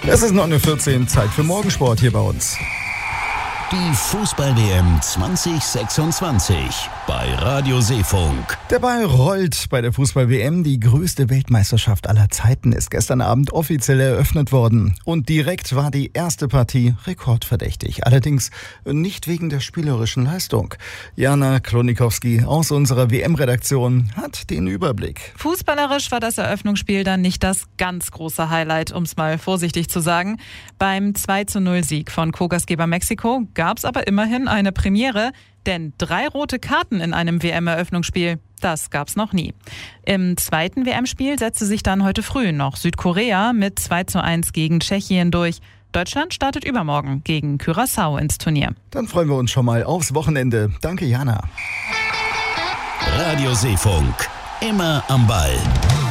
Es ist 9:14 Uhr, Zeit für Morgensport hier bei uns. Die Fußball-WM 2026 bei Radio Seefunk. Der Ball rollt bei der Fußball-WM. Die größte Weltmeisterschaft aller Zeiten ist gestern Abend offiziell eröffnet worden. Und direkt war die erste Partie rekordverdächtig. Allerdings nicht wegen der spielerischen Leistung. Jana Klonikowski aus unserer WM-Redaktion hat den Überblick. Fußballerisch war das Eröffnungsspiel dann nicht das ganz große Highlight, um es mal vorsichtig zu sagen. Beim 2:0-Sieg von Co-Gastgeber Mexiko gab es aber immerhin eine Premiere, denn 3 rote Karten in einem WM-Eröffnungsspiel, das gab's noch nie. Im zweiten WM-Spiel setzte sich dann heute früh noch Südkorea mit 2:1 gegen Tschechien durch. Deutschland startet übermorgen gegen Curaçao ins Turnier. Dann freuen wir uns schon mal aufs Wochenende. Danke, Jana. Radio Seefunk, immer am Ball.